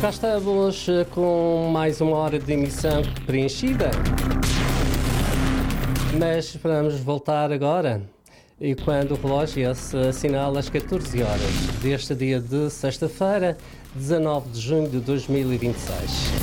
Cá estamos com mais uma hora de emissão preenchida, mas esperamos voltar agora e quando o relógio se assinala às 14 horas deste dia de sexta-feira, 19 de junho de 2026.